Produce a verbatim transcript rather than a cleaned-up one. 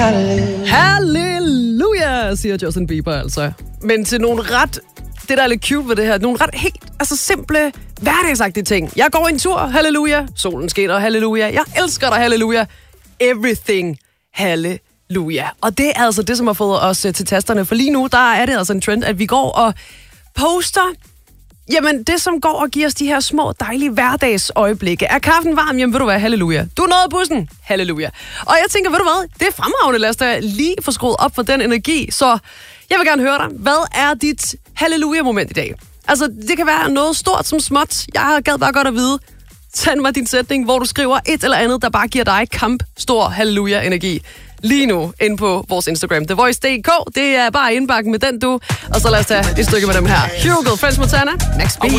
Halleluja, siger Justin Bieber altså. Men til nogle ret, det der er lidt cute ved det her, nogle ret helt, altså simple, hverdagsagtige ting. Jeg går en tur, halleluja. Solen skinner, halleluja. Jeg elsker dig, halleluja. Everything, halleluja. Og det er altså det, som har fået os til tasterne. For lige nu, der er det altså en trend, at vi går og poster, jamen det, som går og giver os de her små, dejlige hverdagsøjeblikke. Er kaffen varm? Jamen ved du hvad, halleluja. Du nåede bussen? Halleluja. Og jeg tænker, ved du hvad, det er fremragende. Lad os da lige få skruet op for den energi. Så jeg vil gerne høre dig. Hvad er dit halleluja-moment i dag? Altså, det kan være noget stort som småt. Jeg gad bare godt at vide. Send mig din sætning, hvor du skriver et eller andet, der bare giver dig kamp stor halleluja-energi. Lige nu ind på vores Instagram, The Voice punktum d k. Det er bare indbakken med den, du. Og så lad os tage et stykke med dem her. Hugo, French Montana, Max B.